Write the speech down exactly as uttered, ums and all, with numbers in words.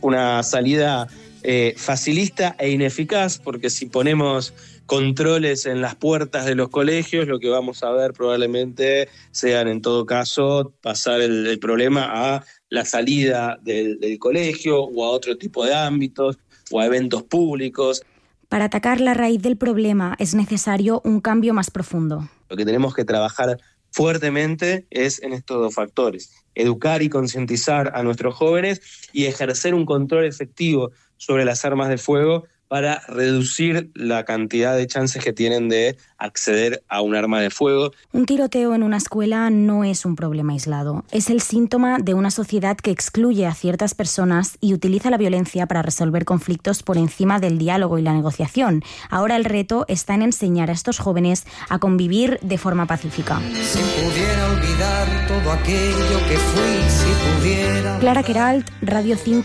una salida eh, facilista e ineficaz, porque si ponemos controles en las puertas de los colegios, lo que vamos a ver probablemente sean, en todo caso, pasar el, el problema a la salida del, del colegio o a otro tipo de ámbitos o a eventos públicos. Para atacar la raíz del problema es necesario un cambio más profundo. Lo que tenemos que trabajar fuertemente es en estos dos factores: educar y concientizar a nuestros jóvenes y ejercer un control efectivo sobre las armas de fuego para reducir la cantidad de chances que tienen de acceder a un arma de fuego. Un tiroteo en una escuela no es un problema aislado. Es el síntoma de una sociedad que excluye a ciertas personas y utiliza la violencia para resolver conflictos por encima del diálogo y la negociación. Ahora el reto está en enseñar a estos jóvenes a convivir de forma pacífica. Si pudiera olvidar todo aquello que fui, si pudiera... Clara Queralt, Radio cinco.